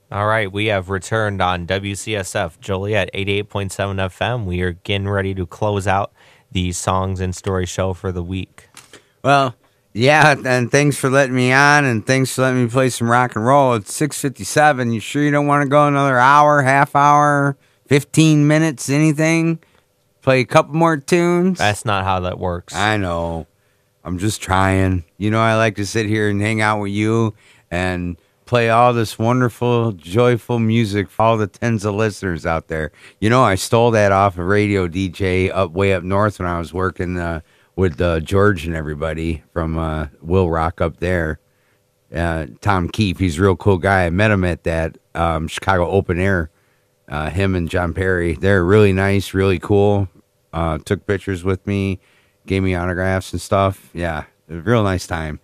All right, we have returned on WCSF Joliet 88.7 FM. We are getting ready to close out the Songs and Story show for the week. Well, yeah, and thanks for letting me on, and thanks for letting me play some rock and roll. It's 6:57. You sure you don't want to go another hour, half hour, 15 minutes, anything? Play a couple more tunes? That's not how that works. I know. I'm just trying. You know, I like to sit here and hang out with you and play all this wonderful, joyful music for all the tens of listeners out there. You know, I stole that off a radio DJ way up north when I was working with George and everybody from Will Rock up there. Tom Keefe, he's a real cool guy. I met him at that Chicago Open Air. Him and John Perry, they're really nice, really cool. Took pictures with me, gave me autographs and stuff. Yeah, a real nice time.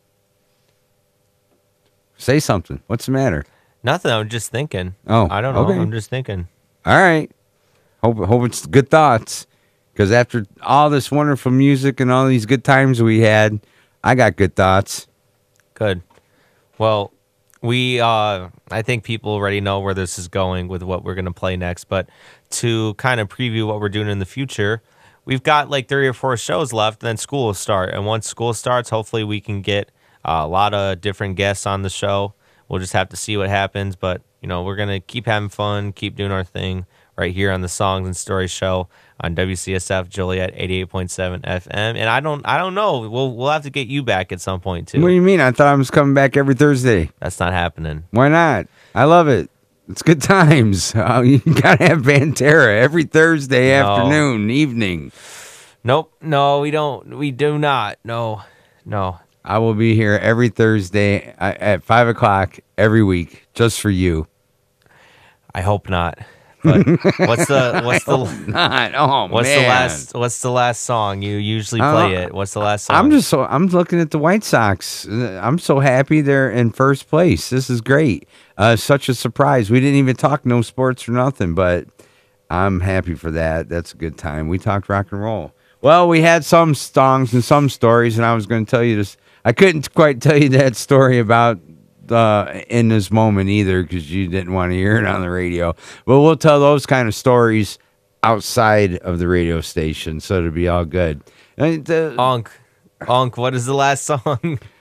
Say something. What's the matter? Nothing. I'm just thinking. Oh, I don't know. okay. I'm just thinking. All right. Hope it's good thoughts. Because after all this wonderful music and all these good times we had, I got good thoughts. Good. Well, I think people already know where this is going with what we're going to play next. But to kind of preview what we're doing in the future, we've got like 3 or 4 shows left, and then school will start. And once school starts, hopefully we can get a lot of different guests on the show. We'll just have to see what happens. But, we're going to keep having fun, keep doing our thing right here on the Songs and Stories show on WCSF Joliet 88.7 FM. And I don't know. We'll have to get you back at some point too. What do you mean? I thought I was coming back every Thursday. That's not happening. Why not? I love it. It's good times. You gotta have Pantera every Thursday afternoon, evening. Nope. No, we don't. We do not. No. I will be here every Thursday at 5 o'clock every week, just for you. I hope not. But what's the not? Oh, what's the last song you usually play it? What's the last song? I'm looking at the White Sox. I'm so happy they're in first place. This is great. Such a surprise. We didn't even talk no sports or nothing, but I'm happy for that. That's a good time. We talked rock and roll. Well, we had some songs and some stories, and I was going to tell you this. I couldn't quite tell you that story about in this moment either because you didn't want to hear it on the radio. But we'll tell those kind of stories outside of the radio station, so it'll be all good. Onk, what is the last song?